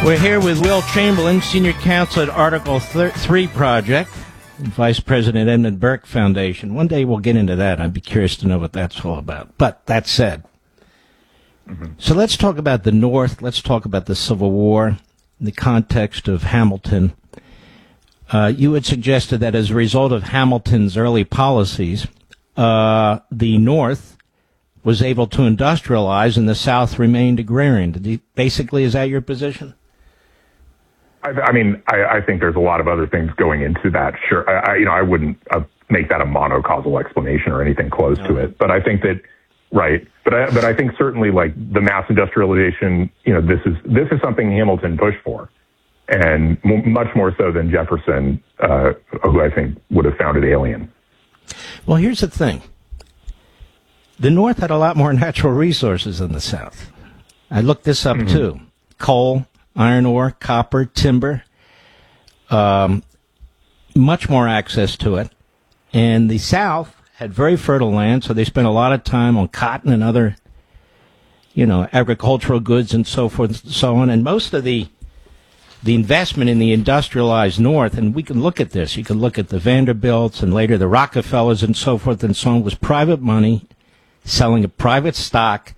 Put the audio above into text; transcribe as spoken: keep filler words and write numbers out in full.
We're here with Will Chamberlain, Senior Counsel at Article three Project, and Vice President Edmund Burke Foundation. One day we'll get into that. I'd be curious to know what that's all about. But that said, mm-hmm. so let's talk about the North. Let's talk about the Civil War in the context of Hamilton. Uh, you had suggested that as a result of Hamilton's early policies, uh, the North was able to industrialize and the South remained agrarian. Did you, basically, is that your position? I, I mean, I, I think there's a lot of other things going into that. Sure, I, I you know, I wouldn't uh, make that a monocausal explanation or anything close no. to it. But I think that, right. But I, but I think certainly, like the mass industrialization, you know, this is this is something Hamilton pushed for, and m- much more so than Jefferson, uh, who I think would have found it alien. Well, here's the thing: the North had a lot more natural resources than the South. I looked this up mm-hmm. too: coal, iron ore, copper, timber, um, much more access to it. And the South had very fertile land, so they spent a lot of time on cotton and other, you know, agricultural goods and so forth and so on. And most of the the investment in the industrialized North, and we can look at this, you can look at the Vanderbilts and later the Rockefellers and so forth and so on, was private money selling a private stock